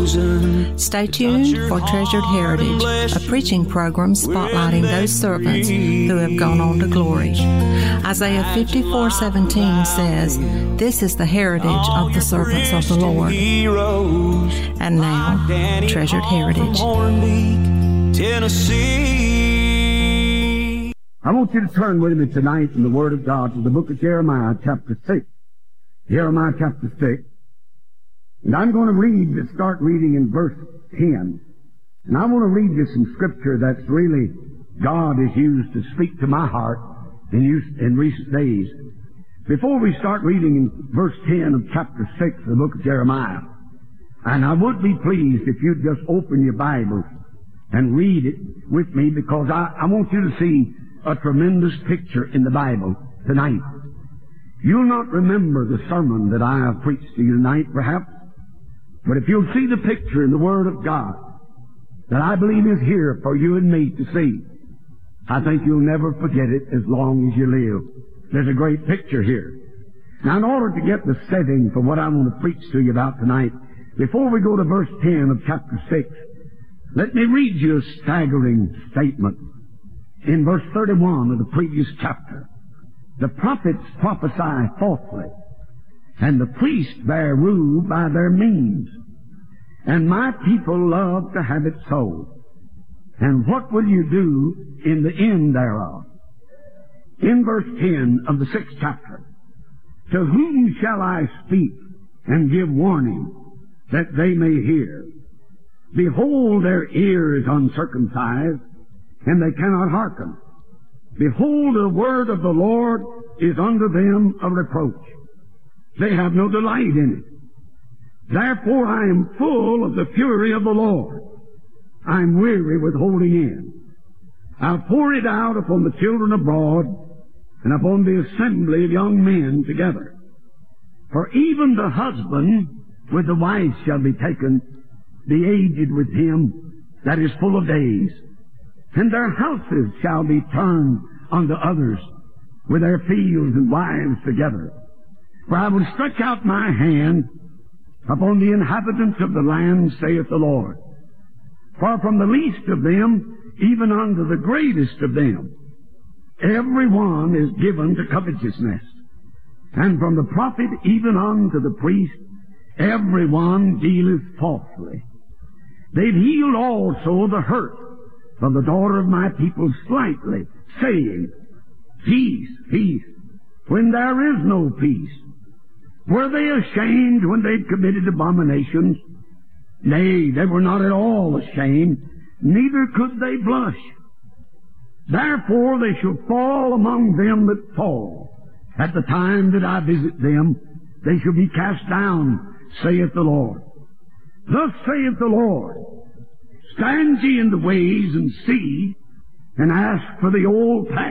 Stay tuned for Treasured Heritage, a preaching program spotlighting those servants who have gone on to glory. Isaiah 54:17 says, "This is the heritage of the servants of the Lord." And now, Treasured Heritage. I want you to turn with me tonight in the Word of God to the book of Jeremiah, chapter 6. Jeremiah, chapter 6. And I'm going to start reading in verse 10. And I want to read you some scripture that's really God has used to speak to my heart in recent days. Before we start reading in verse 10 of chapter 6 of the book of Jeremiah, and I would be pleased if you'd just open your Bibles and read it with me, because I want you to see a tremendous picture in the Bible tonight. You'll not remember the sermon that I have preached to you tonight, perhaps, but if you'll see the picture in the Word of God that I believe is here for you and me to see, I think you'll never forget it as long as you live. There's a great picture here. Now, in order to get the setting for what I want to preach to you about tonight, before we go to verse 10 of chapter 6, let me read you a staggering statement. In verse 31 of the previous chapter, the prophets prophesy falsely, and the priests bear rule by their means. And my people love to have it so. And what will you do in the end thereof? In verse 10 of the 6th chapter, to whom shall I speak and give warning that they may hear? Behold, their ear is uncircumcised, and they cannot hearken. Behold, the word of the Lord is unto them a reproach. They have no delight in it. Therefore I am full of the fury of the Lord. I am weary with holding in. I'll pour it out upon the children abroad, and upon the assembly of young men together. For even the husband with the wife shall be taken, the aged with him that is full of days. And their houses shall be turned unto others, with their fields and wives together. For I will stretch out my hand upon the inhabitants of the land, saith the Lord. For from the least of them, even unto the greatest of them, every one is given to covetousness. And from the prophet even unto the priest, every one dealeth falsely. They've healed also the hurt of the daughter of my people slightly, saying, Peace, peace, when there is no peace. Were they ashamed when they'd committed abominations? Nay, they were not at all ashamed, neither could they blush. Therefore they shall fall among them that fall. At the time that I visit them, they shall be cast down, saith the Lord. Thus saith the Lord, stand ye in the ways and see, and ask for the old path.